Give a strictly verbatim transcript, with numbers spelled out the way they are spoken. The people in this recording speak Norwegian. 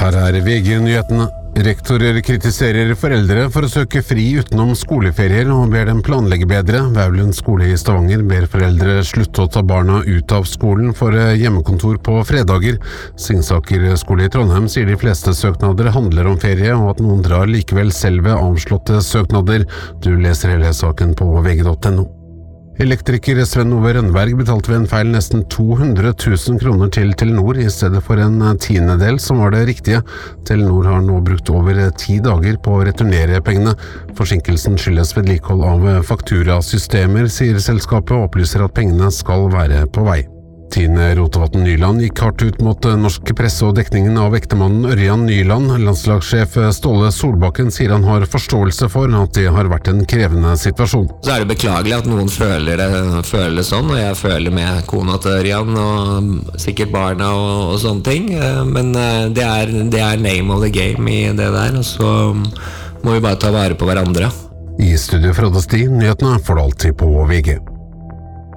Her er V G-nyhetene. Rektorer kritiserer foreldre for å søke fri utenom skoleferier og ber dem planlegge bedre. Vaulund skole i Stavanger ber foreldre slutte å ta barna ut av skolen for hjemmekontor på fredager. Singsaker skole i Trondheim sier de fleste søknader handler om ferie, og at noen drar likevel selv ved avslåtte søknader. Du leser hele saken på V G punktum no. Elektriker Sven Ove Rønneberg betalte ved en feil nesten to hundre tusen kroner til Telenor i stedet for en tiendedel som var det riktige. Telenor har nå brukt over ti dager på å returnere pengene. Forsinkelsen skyldes vedlikehold av fakturasystemer, sier selskapet, og opplyser at pengene skal være på vei. Tine Rotevatn Nyland gikk hardt ut mot norsk presse og dekningen av ektemannen Ørjan Nyland. Landslagssjef Ståle Solbakken sier han har forståelse for at det har vært en krevende situasjon. Så er det beklagelig at noen føler det, føler det sånn, og jeg føler med kona til Ørjan og sikkert barna og, og sånne ting. Men det er, det er name of the game i det der, og så må vi bare ta vare på hverandre. I studio Frode Sti, nyhetene får du alltid på V G.